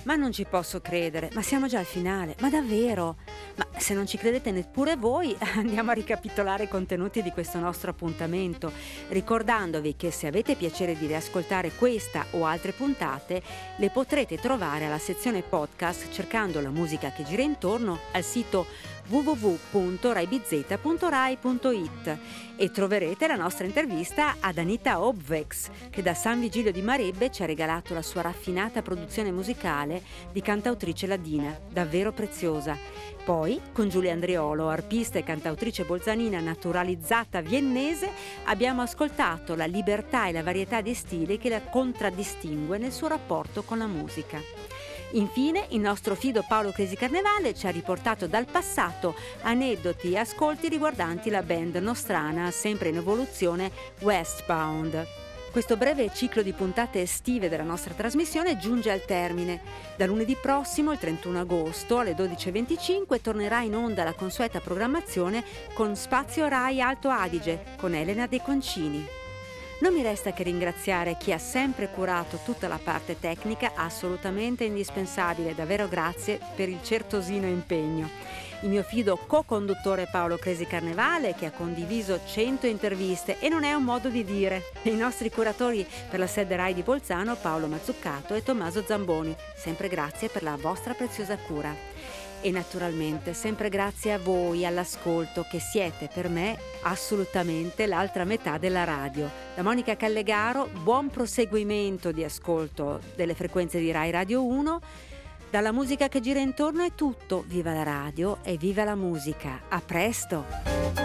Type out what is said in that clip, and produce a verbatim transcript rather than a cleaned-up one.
Ma non ci posso credere, ma siamo già al finale, ma davvero? Ma se non ci credete neppure voi, andiamo a ricapitolare i contenuti di questo nostro appuntamento, ricordandovi che se avete piacere di riascoltare questa o altre puntate, le potrete trovare alla sezione podcast cercando la musica che gira intorno al sito w w w punto rai b z punto rai punto i t e troverete la nostra intervista ad Anita Obvex, che da San Vigilio di Marebbe ci ha regalato la sua raffinata produzione musicale di cantautrice ladina, davvero preziosa. Poi, con Giulia Andriolo, arpista e cantautrice bolzanina naturalizzata viennese, abbiamo ascoltato la libertà e la varietà di stili che la contraddistingue nel suo rapporto con la musica. Infine, il nostro fido Paolo Crisi Carnevale ci ha riportato dal passato aneddoti e ascolti riguardanti la band nostrana, sempre in evoluzione, Westbound. Questo breve ciclo di puntate estive della nostra trasmissione giunge al termine. Da lunedì prossimo, il trentuno agosto, alle dodici e venticinque, tornerà in onda la consueta programmazione con Spazio Rai Alto Adige, con Elena De Concini. Non mi resta che ringraziare chi ha sempre curato tutta la parte tecnica, assolutamente indispensabile, davvero grazie per il certosino impegno. Il mio fido co-conduttore Paolo Cresi Carnevale, che ha condiviso cento interviste e non è un modo di dire. E i nostri curatori per la sede Rai di Bolzano, Paolo Mazzuccato e Tommaso Zamboni. Sempre grazie per la vostra preziosa cura. E naturalmente sempre grazie a voi all'ascolto, che siete per me assolutamente l'altra metà della radio. Da Monica Callegaro, buon proseguimento di ascolto delle frequenze di Rai Radio uno. Dalla musica che gira intorno è tutto. Viva la radio e viva la musica. A presto!